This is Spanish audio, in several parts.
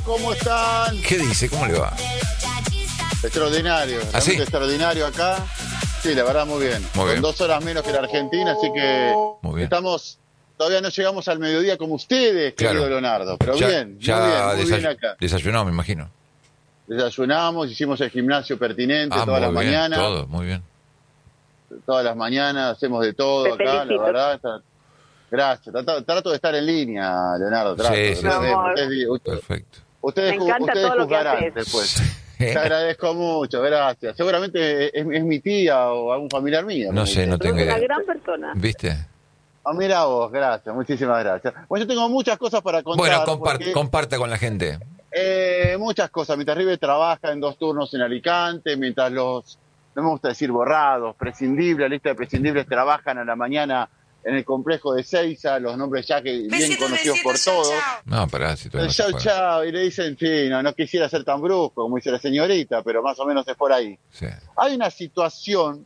¿cómo están? ¿Qué dice? ¿Cómo le va? Extraordinario, ¿Ah, sí? extraordinario acá. Sí, la verdad, muy bien. Muy bien. Con 2 horas menos que la Argentina, así que Muy bien. todavía no llegamos al mediodía como ustedes, Claro. querido Leonardo. Pero bien, muy bien acá. Desayunado, me imagino. Desayunamos, hicimos el gimnasio pertinente todas muy las bien, mañanas. todo, muy bien. Todas las mañanas hacemos de todo Te acá, felicito. la verdad. Gracias. Trato de estar en línea, Leonardo. Trato. Sí, sí, Perfecto. Ustedes Me encanta todo lo que juzgarán haces. después. Te agradezco mucho, gracias. Seguramente es mi tía o algún familiar mío. No sé, no tengo Sos una idea. gran persona. ¿Viste? Mira vos, gracias, muchísimas gracias. Bueno, yo tengo muchas cosas para contar. Bueno, comparta con la gente. Muchas cosas. Mientras River trabaja en 2 turnos en Alicante, mientras no me gusta decir borrados, prescindibles, la lista de prescindibles trabajan a la mañana en el complejo de Ezeiza, los nombres ya que bien conocidos por todos. No, pará, si todavía no se Chau, fue. chau, y le dicen, sí, no quisiera ser tan brusco, como dice la señorita, pero más o menos es por ahí. Sí. Hay una situación,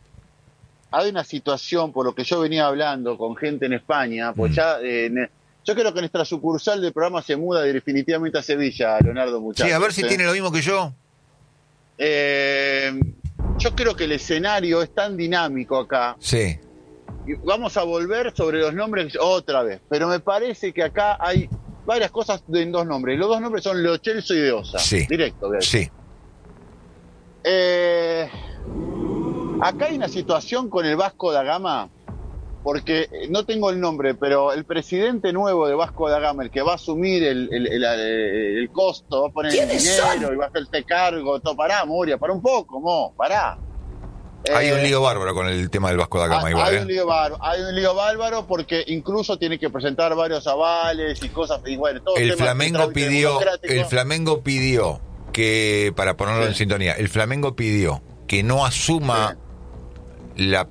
por lo que yo venía hablando con gente en España, pues ya, yo creo que nuestra sucursal del programa se muda definitivamente a Sevilla, Leonardo, muchachos. Sí, a ver si tiene lo mismo que yo. Yo creo que el escenario es tan dinámico acá. Sí. Y vamos a volver sobre los nombres otra vez, pero me parece que acá hay varias cosas en 2 nombres. Los 2 nombres son Lo Celso y De Osa. Sí. Directo, ¿verdad? Sí. Acá hay una situación con el Vasco da Gama, porque no tengo el nombre, pero el presidente nuevo de Vasco da Gama, el que va a asumir el costo, va a poner el dinero y va a hacerse cargo, todo, pará, Moria, pará un poco, pará. Hay un lío bárbaro con el tema del Vasco da Gama, igual. Hay un lío bárbaro porque incluso tiene que presentar varios avales y cosas, y bueno, todo El tema Flamengo de trámite pidió que, para ponerlo en sintonía, el Flamengo pidió que no asuma esta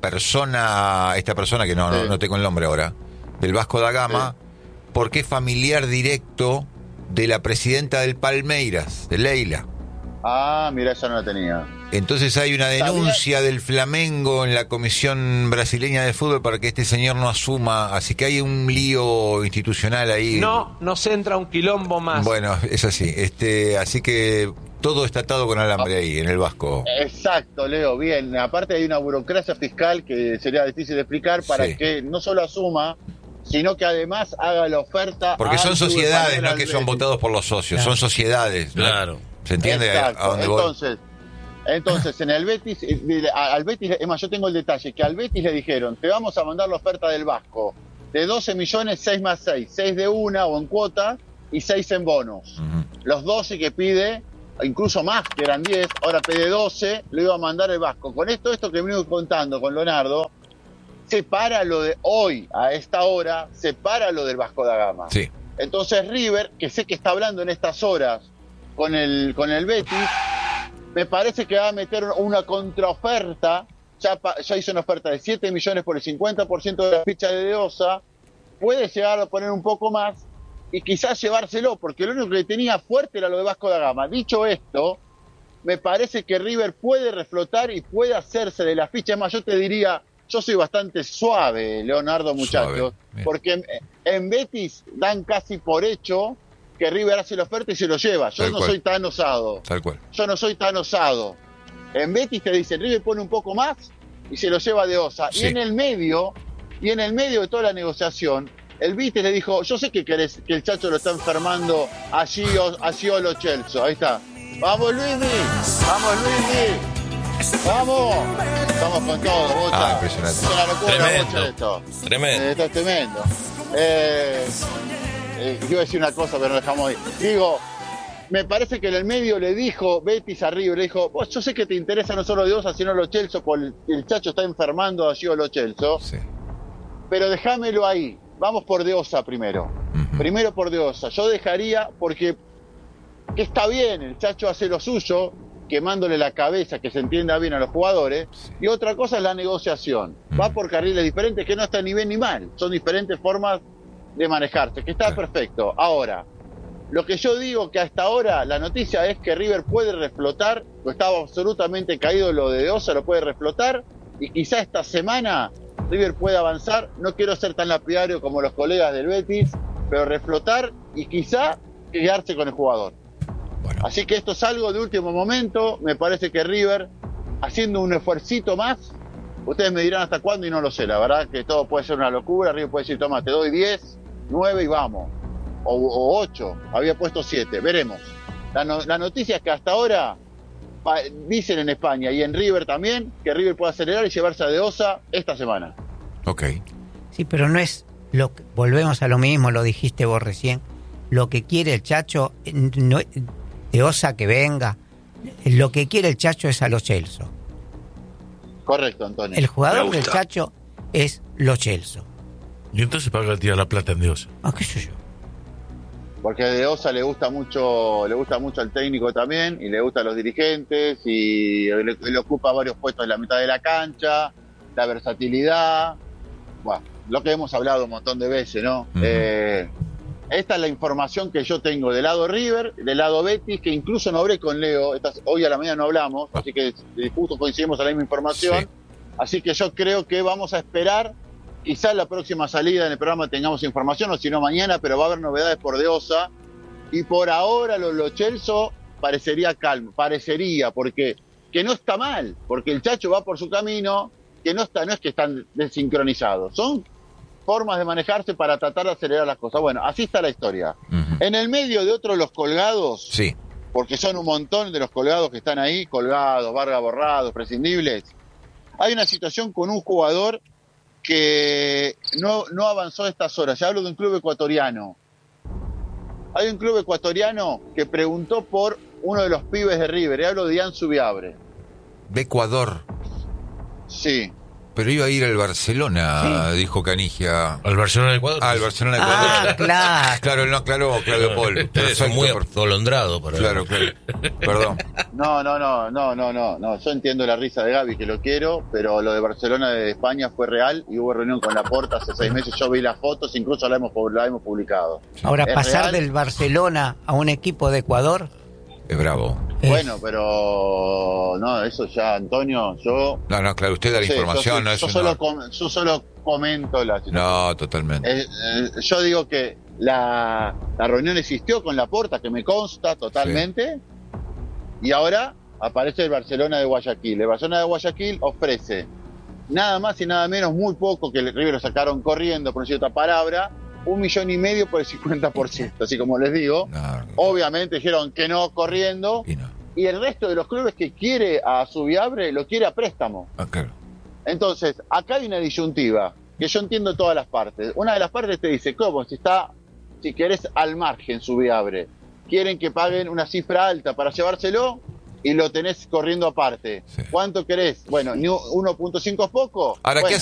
persona que no tengo el nombre ahora, del Vasco da Gama, porque es familiar directo de la presidenta del Palmeiras, de Leila. Mira, esa no la tenía. Entonces hay una denuncia del Flamengo en la Comisión Brasileña de Fútbol para que este señor no asuma, así que hay un lío institucional ahí. No, nos entra un quilombo más. Bueno, es así. Así que todo está atado con alambre ahí, en el Vasco. Exacto, Leo, bien. Aparte hay una burocracia fiscal que sería difícil de explicar para que no solo asuma, sino que además haga la oferta. Porque son sociedades, no es que Betis. son votados por los socios, son sociedades. Claro. ¿Se entiende Exacto. a dónde voy? Entonces, en el Betis, al Betis, es más, yo tengo el detalle, que al Betis le dijeron, te vamos a mandar la oferta del Vasco, de 12 millones, 6 más 6, 6 de una o en cuota y 6 en bonos. Los 12 que pide, incluso más, que eran 10, ahora pide 12, lo iba a mandar el Vasco. Con esto que vengo contando con Leonardo, separa lo de hoy, a esta hora, separa lo del Vasco da Gama. Sí. Entonces River, que sé que está hablando en estas horas con el Betis, me parece que va a meter una contraoferta, ya hizo una oferta de 7 millones por el 50% de la ficha de Osa, puede llegar a poner un poco más y quizás llevárselo, porque lo único que tenía fuerte era lo de Vasco da Gama. Dicho esto, me parece que River puede reflotar y puede hacerse de la ficha. Es más, yo te diría, yo soy bastante suave, Leonardo, muchachos, porque en Betis dan casi por hecho que River hace la oferta y se lo lleva. Yo no soy tan osado. Tal cual. Yo no soy tan osado. En Betis te dicen, River pone un poco más y se lo lleva de Osa. Sí. Y en el medio de toda la negociación, el Betis le dijo, yo sé que querés que el Chacho lo está enfermando allí o Lo Celso. Ahí está. ¡Vamos, Luismi! ¡Vamos, Luismi! ¡Vamos! Estamos con todo, Bocha. Impresionante. Es una locura, Tremendo. Bocha, esto. Tremendo. Esto es tremendo. Iba a decir una cosa, pero no dejamos ir. Digo, me parece que en el medio le dijo Betis a River, le dijo, vos, yo sé que te interesa no solo de Osa, sino Lo Celso, porque el Chacho está enfermando allí o Lo Celso, Sí. pero déjamelo ahí. Vamos por De Osa primero. Primero por De Osa. Yo dejaría, porque que está bien, el Chacho hace lo suyo, quemándole la cabeza, que se entienda bien a los jugadores, y otra cosa es la negociación. Va por carriles diferentes que no están ni bien ni mal, son diferentes formas de manejarse, que está perfecto. Ahora, lo que yo digo que hasta ahora la noticia es que River puede reflotar, estaba absolutamente caído lo de Osa, lo puede reflotar, y quizá esta semana River puede avanzar. No quiero ser tan lapidario como los colegas del Betis, pero reflotar y quizá que quedarse con el jugador. Bueno. Así que esto es algo de último momento. Me parece que River, haciendo un esfuercito más, ustedes me dirán hasta cuándo y no lo sé. La verdad que todo puede ser una locura. River puede decir, toma, te doy 10, 9 y vamos. O 8, había puesto 7, veremos. La noticia es que hasta ahora dicen en España y en River también que River puede acelerar y llevarse a De Osa esta semana. Ok. Sí, pero no es lo que, volvemos a lo mismo, lo dijiste vos recién. Lo que quiere el Chacho, no, De Osa que venga. Lo que quiere el Chacho es a Lo Celso. Correcto, Antonio. El jugador del Chacho es Lo Celso. Y entonces para qué tirar la plata en Dios. Ah, qué sé yo. Porque a De Osa le gusta mucho al técnico también, y le gusta a los dirigentes, y le ocupa varios puestos en la mitad de la cancha, la versatilidad, bueno, lo que hemos hablado un montón de veces, ¿no? Uh-huh. Esta es la información que yo tengo del lado River, del lado Betis, que incluso no hablé con Leo, hoy a la mañana no hablamos, así que justo coincidimos en la misma información, Sí. Así que yo creo que vamos a esperar. Quizás la próxima salida en el programa tengamos información, o si no mañana, pero va a haber novedades por De Osa. Y por ahora Lo Celso parecería calmo, porque que no está mal, porque el Chacho va por su camino, que no es que están desincronizados, son formas de manejarse para tratar de acelerar las cosas. Bueno, así está la historia. Uh-huh. En el medio de otros los colgados, Sí. porque son un montón de los colgados que están ahí, colgados, Vargas borrados, prescindibles, hay una situación con un jugador que no avanzó estas horas. Ya hablo de un club ecuatoriano. Hay un club ecuatoriano que preguntó por uno de los pibes de River. Y hablo de Ian Subiabre. De Ecuador. Sí. Pero iba a ir al Barcelona, dijo Canigia. ¿Al Barcelona de Ecuador? Al Barcelona de Ecuador. Ah, claro. Claro, él no aclaró, Claudio Paul. Ustedes son muy atolondrados para Claro. Perdón. No. Yo entiendo la risa de Gaby, que lo quiero, pero lo de Barcelona de España fue real y hubo reunión con Laporta hace 6 meses. Yo vi las fotos, incluso la hemos publicado. Ahora, ¿Es pasar real? del Barcelona a un equipo de Ecuador. Es bravo. Bueno, pero no, eso ya, Antonio, yo... No, claro, usted da la Sí, información, no es yo solo comento la situación. No, totalmente. Yo digo que la reunión existió con Laporta, que me consta totalmente, y ahora aparece el Barcelona de Guayaquil. El Barcelona de Guayaquil ofrece nada más y nada menos, muy poco, que el River lo sacaron corriendo, por decir otra palabra, 1,5 millones por el 50%, así como les digo. No. Obviamente dijeron que no corriendo, Y no. y el resto de los clubes que quiere a Subiabre lo quiere a préstamo. Ah, claro. Entonces, acá hay una disyuntiva, que yo entiendo todas las partes. Una de las partes te dice, ¿cómo? Si querés al margen Subiabre, quieren que paguen una cifra alta para llevárselo y lo tenés corriendo aparte. Sí. ¿Cuánto querés? Bueno, ni 1.5 es poco. Ahora, bueno,